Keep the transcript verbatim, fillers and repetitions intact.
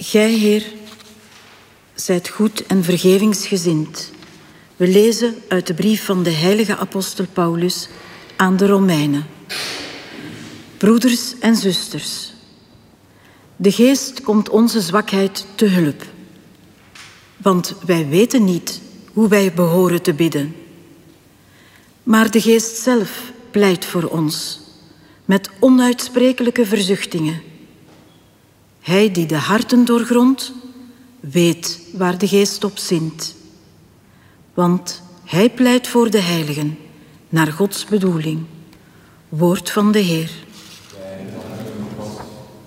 Gij, Heer, zijt goed en vergevingsgezind. We lezen uit de brief van de heilige apostel Paulus aan de Romeinen. Broeders en zusters, de Geest komt onze zwakheid te hulp. Want wij weten niet hoe wij behoren te bidden. Maar de Geest zelf pleit voor ons, met onuitsprekelijke verzuchtingen. Hij die de harten doorgrondt, weet waar de Geest op zint. Want hij pleit voor de heiligen, naar Gods bedoeling. Woord van de Heer.